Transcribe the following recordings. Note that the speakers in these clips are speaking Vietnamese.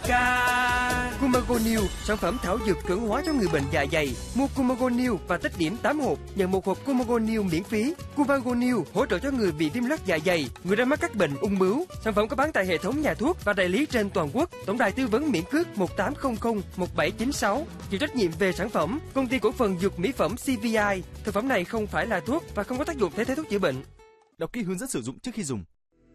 ca. Kumago New, sản phẩm thảo dược chuẩn hóa cho người bệnh dạ dày. Mua Kumago New và tích điểm 8 hộp, nhận một hộp Kumago New miễn phí. Kumago New hỗ trợ cho người bị viêm loét dạ dày, người đang mắc các bệnh ung bướu. Sản phẩm có bán tại hệ thống nhà thuốc và đại lý trên toàn quốc. Tổng đài tư vấn miễn cước 1800 1796. Chịu trách nhiệm về sản phẩm, công ty cổ phần dược mỹ phẩm CVI. Thực phẩm này không phải là thuốc và không có tác dụng thay thế thuốc chữa bệnh. Đọc kỹ hướng dẫn sử dụng trước khi dùng.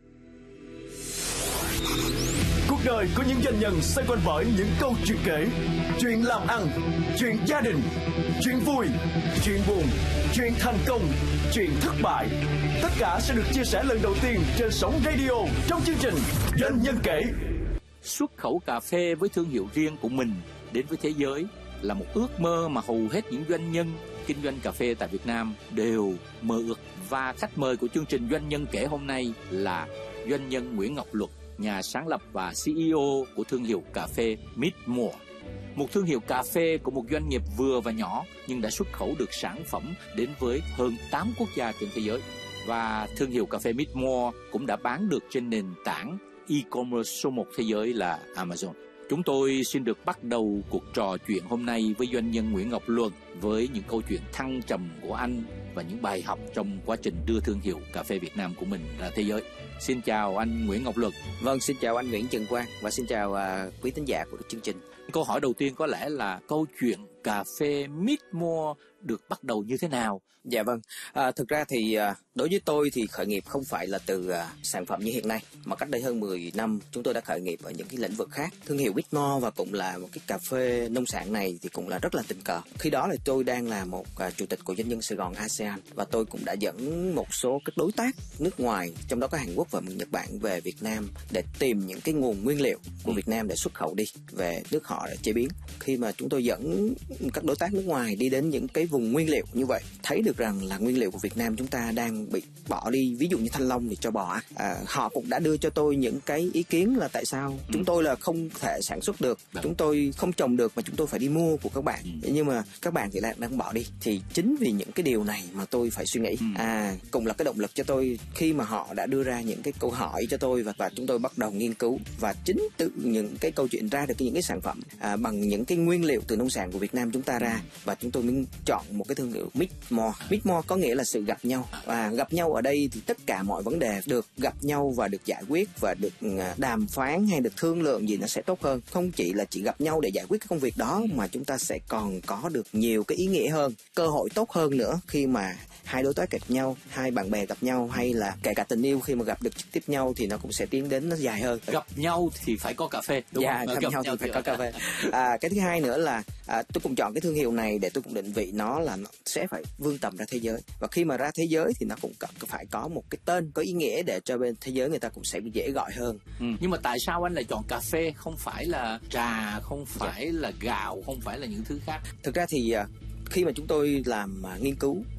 Cuộc đời của những doanh nhân xoay quanh bởi những câu chuyện kể, chuyện làm ăn, chuyện gia đình, chuyện vui, chuyện buồn, chuyện thành công, chuyện thất bại. Tất cả sẽ được chia sẻ lần đầu tiên trên sóng radio trong chương trình Doanh nhân kể. Xuất khẩu cà phê với thương hiệu riêng của mình đến với thế giới là một ước mơ mà hầu hết những doanh nhân kinh doanh cà phê tại Việt Nam đều mơ ước. Và khách mời của chương trình Doanh nhân kể hôm nay là doanh nhân Nguyễn Ngọc Luật, nhà sáng lập và CEO của thương hiệu cà phê Mid-More. Một thương hiệu cà phê của một doanh nghiệp vừa và nhỏ nhưng đã xuất khẩu được sản phẩm đến với hơn 8 quốc gia trên thế giới. Và thương hiệu cà phê Mid-More cũng đã bán được trên nền tảng e-commerce số 1 thế giới là Amazon. Chúng tôi xin được bắt đầu cuộc trò chuyện hôm nay với doanh nhân Nguyễn Ngọc Luật với những câu chuyện thăng trầm của anh và những bài học trong quá trình đưa thương hiệu cà phê Việt Nam của mình ra thế giới. Xin chào anh Nguyễn Ngọc Luật. Vâng, xin chào anh Nguyễn Trần Quang và xin chào quý thính giả của chương trình. Câu hỏi đầu tiên có lẽ là câu chuyện cà phê Mid-More được bắt đầu như thế nào? Dạ vâng, thực ra thì đối với tôi thì khởi nghiệp không phải là từ sản phẩm như hiện nay, mà cách đây hơn 10 năm chúng tôi đã khởi nghiệp ở những cái lĩnh vực khác. Thương hiệu Mid-More và cũng là một cái cà phê nông sản này thì cũng là rất là tình cờ. Khi đó là tôi đang là một chủ tịch của doanh nhân Sài Gòn ASEAN và tôi cũng đã dẫn một số các đối tác nước ngoài, trong đó có Hàn Quốc và Nhật Bản về Việt Nam để tìm những cái nguồn nguyên liệu của Việt Nam để xuất khẩu đi về nước họ để chế biến. Khi mà chúng tôi dẫn các đối tác nước ngoài đi đến những cái vùng nguyên liệu như vậy, thấy được rằng là nguyên liệu của Việt Nam chúng ta đang bị bỏ đi, ví dụ như thanh long thì cho bò ăn. Họ cũng đã đưa cho tôi những cái ý kiến là tại sao chúng tôi là không thể sản xuất được, chúng tôi không trồng được mà chúng tôi phải đi mua của các bạn, nhưng mà các bạn thì lại đang bỏ đi. Thì chính vì những cái điều này mà tôi phải suy nghĩ, cùng là cái động lực cho tôi khi mà họ đã đưa ra những cái câu hỏi cho tôi và chúng tôi bắt đầu nghiên cứu và chính từ những cái câu chuyện ra được những cái sản phẩm bằng những cái nguyên liệu từ nông sản của Việt Nam chúng ta ra, và chúng tôi mới chọn một cái thương hiệu Mid-More. Mid-More có nghĩa là sự gặp nhau, và gặp nhau ở đây thì tất cả mọi vấn đề được gặp nhau và được giải quyết và được đàm phán hay được thương lượng gì nó sẽ tốt hơn. Không chỉ là chỉ gặp nhau để giải quyết cái công việc đó, mà chúng ta sẽ còn có được nhiều cái ý nghĩa hơn, cơ hội tốt hơn nữa khi mà hai đối tác gặp nhau, hai bạn bè gặp nhau, hay là kể cả tình yêu khi mà gặp được trực tiếp nhau thì nó cũng sẽ tiến đến nó dài hơn. Gặp nhau thì phải có cà phê, đúng không? Gặp nhau thì phải có cà phê. Cái thứ hai nữa là tôi cũng chọn cái thương hiệu này để tôi cũng định vị nó là nó sẽ phải vươn tầm ra thế giới, và khi mà ra thế giới thì nó cũng phải có một cái tên có ý nghĩa để cho bên thế giới người ta cũng sẽ dễ gọi hơn. Nhưng mà tại sao anh lại chọn cà phê, không phải là trà, không phải là gạo, không phải là những thứ khác? Thực ra thì khi mà chúng tôi làm nghiên cứu